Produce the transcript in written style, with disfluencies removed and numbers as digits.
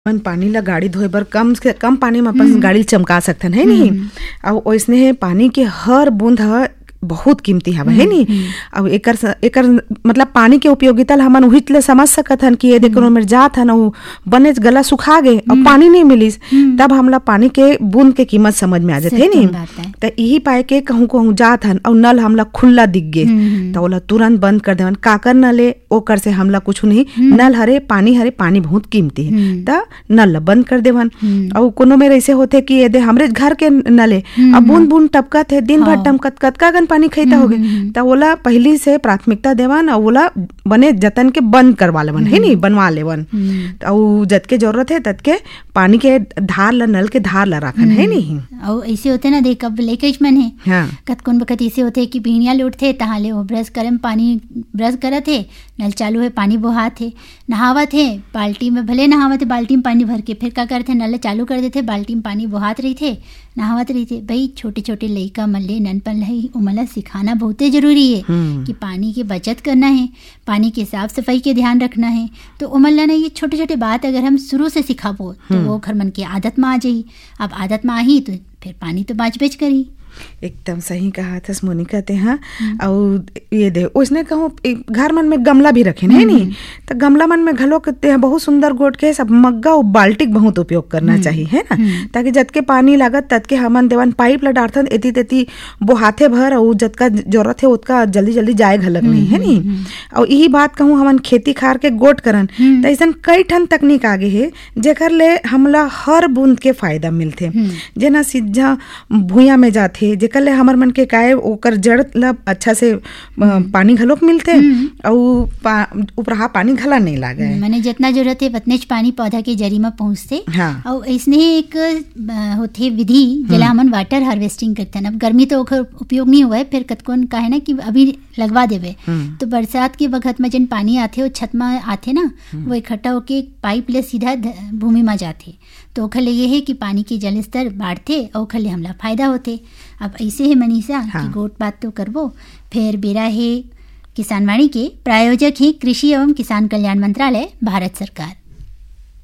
अपन पानी ला गाड़ी धोए बर कम से कम पानी में अपन गाड़ी चमका सकथन है नहीं। अब वैसने है पानी के हर बूंद ह बहुत कीमती हवा है नी। अब एकर मतलब पानी के उपयोगिता ला हमन उहित ले समझ सकत हन कि ये देखो मेर जात हन उ बने गला सुखा गए और पानी नहीं मिलिस, तब हमला पानी के बूंद के कीमत समझ में आ जाते है नी। तो यही पाए के कहूँ कहूँ जात हन और नल हमला खुला दिख गे तो ओला तुरंत बंद कर देवन। काकर नले ओकर से हमला कुछ नहीं, नल हरे पानी बहुत कीमती है तो नल ला बंद कर देवन। और कोनो में ऐसे होते कि यदि हमरे घर के नले अब बूंद बूंद टपकत है दिन भर टमकत कतका गन पानी खैता हो गए तो ओला पहली से प्राथमिकता देवन और ओला बने जतन के बंद करवा लेवन है नहीं, बनवा लेवन। और जत के जरूरत है तत के पानी के धार ला नल के धार ला रखन है नहीं। और ऐसे होते ना देख अब लेकेज मन है हाँ। कतकोन बखत ऐसे होते कि पीणिया लुटथे तहाँ ले वो ब्रश करम पानी ब्रश करत है, नल चालू है पानी बहात है, नहावत है बाल्टी में भले नहावत है बाल्टी में पानी भर के फिर का करते नल चालू कर देते बाल्टी में पानी बहात रही थे नहावत रही थे। भाई छोटे छोटे लइका मल्ले ननपन है उमला सिखाना बहुत जरूरी है कि पानी की बचत करना है, पानी की साफ सफाई के ध्यान रखना है। तो उमला ने ये छोटे छोटे बात अगर हम शुरू से सिखाबो तो वो घर मन की आदत में आ जाई। अब आदत में आई तो फिर पानी तो बाच करी। एकदम सही कहा था मोनिका ते हाँ। और ये दे उसने कहूँ घर मन में गमला भी रखे है नहीं तो गमला मन में घलो करते बहुत सुंदर गोट के सब मग्गा और बाल्टी बहुत उपयोग करना चाहिए है ना, ताकि जतके पानी लागत ततके हमन देवन पाइप ला डारथन एती तेती बोहाथे भर और जतका जरूरत है उतका जल्दी जल्दी जाए घलक नहीं है नहीं। और यही बात कहूँ हमन खेती खार के गोट करन तो ऐसा कई ठन तकनीक आगे है जेकर ले हमला हर बूंद के फायदा मिलते। जेना सीधा भूया में जाते जेकर ले हमर मन के काए ओकर जड़ ला अच्छा से पानी घलोक मिलते और उपरहा पानी घला नहीं लागे माने जितना जरूरत है उतने पानी पौधा के जरी में पहुंचते। हाँ। और इसने एक होते विधि जला हमन वाटर हार्वेस्टिंग करते हैं। अब गर्मी तो ओकर उपयोग नहीं हुआ है फिर कतकोन का है ना कि अभी लगवा देवे तो बरसात के वक्त में जन पानी आते वो छत में आते ना वो इकट्ठा होके पाइप ले सीधा भूमि में जाते तो ओखर ले ये है कि पानी के जल स्तर बढ़ते और ओखर ले हमला फायदा होते। अब ऐसे है मनीषा हाँ। कि गोट बात तो करबो फिर बेरा है किसान वाणी के प्रायोजक है कृषि एवं किसान कल्याण मंत्रालय भारत सरकार।